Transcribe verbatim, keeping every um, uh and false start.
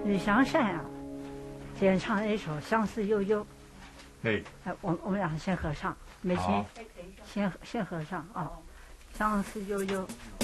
吕祥善啊，演唱了一首《相思悠悠》。 哎， 哎，我我们俩先合唱，美琴先先合唱啊，《相思悠悠》。